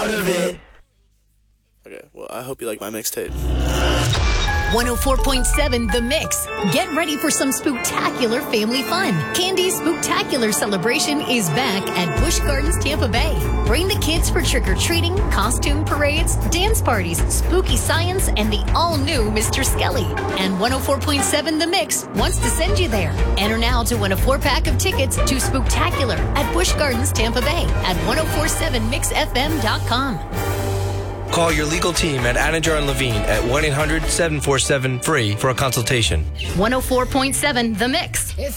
part of it. Okay, well, I hope you like my mixtape. 104.7 The Mix. Get ready for some spooktacular family fun. Candy's Spooktacular Celebration is back at Busch Gardens, Tampa Bay. Bring the kids for trick-or-treating, costume parades, dance parties, spooky science, and the all-new Mr. Skelly. And 104.7 The Mix wants to send you there. Enter now to win a 4-pack of tickets to Spooktacular at Busch Gardens, Tampa Bay at 1047mixfm.com. Call your legal team at Anidjar and Levine at 1-800-747-FREE for a consultation. 104.7 The Mix.